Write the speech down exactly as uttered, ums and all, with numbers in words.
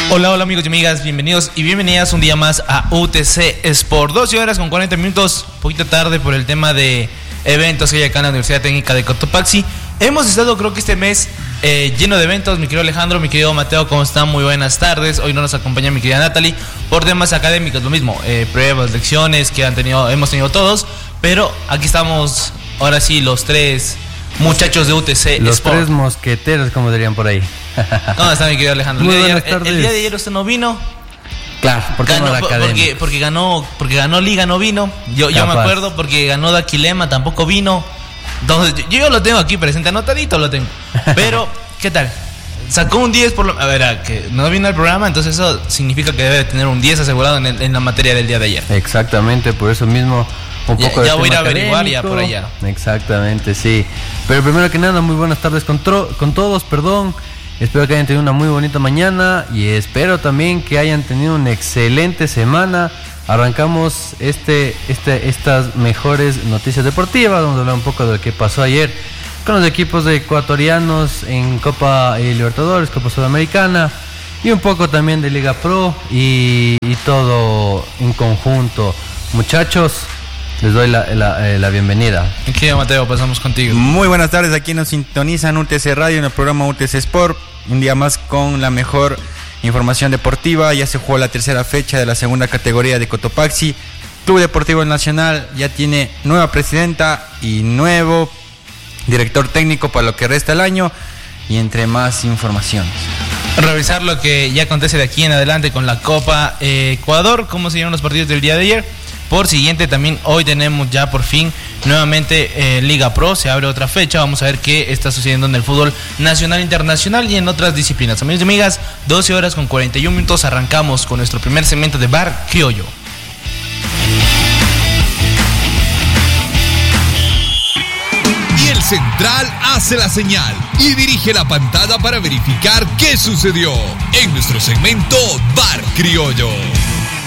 Hola, hola amigos y amigas, bienvenidos y bienvenidas un día más a U T C Sport. doce horas con cuarenta minutos, un poquito tarde por el tema de eventos que hay acá en la Universidad Técnica de Cotopaxi. Hemos estado, creo que este mes, eh, lleno de eventos. Mi querido Alejandro, mi querido Mateo, ¿cómo están? Muy buenas tardes. Hoy no nos acompaña mi querida Natalie por temas académicos, lo mismo, eh, pruebas, lecciones que han tenido, hemos tenido todos. Pero aquí estamos, ahora sí, los tres muchachos de U T C Los Sport. tres mosqueteros, como dirían por ahí. ¿Cómo está mi querido Alejandro? Muy El día, buenas de ayer, tardes. el día de ayer usted no vino. Claro, porque Ganó, no la por- academia. porque, porque ganó porque ganó Liga, no vino. Yo, yo me Capaz. acuerdo porque ganó Daquilema, tampoco vino. Entonces, yo, yo lo tengo aquí presente, anotadito lo tengo. Pero, ¿qué tal? Sacó un diez por lo... A ver, a que no vino al programa, entonces eso significa que debe de tener un diez asegurado en, el- en la materia del día de ayer. Exactamente, por eso mismo un Ya- poco de ya voy a ir tema a averiguar ya académico. por allá. Exactamente, sí. Pero primero que nada, muy buenas tardes con, tro- con todos, perdón. Espero que hayan tenido una muy bonita mañana y espero también que hayan tenido una excelente semana. Arrancamos este, este, estas mejores noticias deportivas. Vamos a hablar un poco de lo que pasó ayer con los equipos ecuatorianos en Copa eh, Libertadores, Copa Sudamericana y un poco también de Liga Pro y, y todo en conjunto. Muchachos, les doy la, la, eh, la bienvenida. Mi querido Mateo, pasamos contigo. Muy buenas tardes, aquí nos sintonizan U T C Radio en el programa U T C Sport. Un día más con la mejor información deportiva. Ya se jugó la tercera fecha de la segunda categoría de Cotopaxi. Club Deportivo Nacional ya tiene nueva presidenta y nuevo director técnico para lo que resta el año. Y entre más informaciones. Revisar lo que ya acontece de aquí en adelante con la Copa eh, Ecuador, cómo se dieron los partidos del día de ayer. Por siguiente, también hoy tenemos ya por fin nuevamente eh, Liga Pro, se abre otra fecha, vamos a ver qué está sucediendo en el fútbol nacional, internacional y en otras disciplinas. Amigos y amigas, doce horas con cuarenta y un minutos, arrancamos con nuestro primer segmento de Bar Criollo. Y el central hace la señal y dirige la pantalla para verificar qué sucedió en nuestro segmento Bar Criollo.